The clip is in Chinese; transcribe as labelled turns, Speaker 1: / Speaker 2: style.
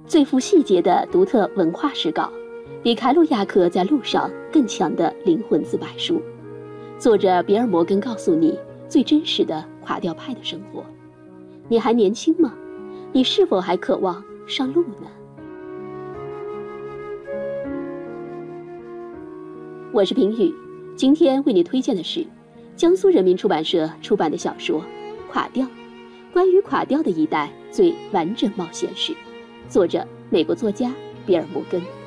Speaker 1: 最富细节的独特文化史稿，比凯鲁亚克在路上更强的灵魂自白书。作者比尔·摩根告诉你最真实的垮掉派的生活。你还年轻吗？你是否还渴望上路呢？我是平宇，今天为你推荐的是江苏人民出版社出版的小说《垮掉》，关于垮掉的一代最完整冒险史，作者美国作家比尔·摩根。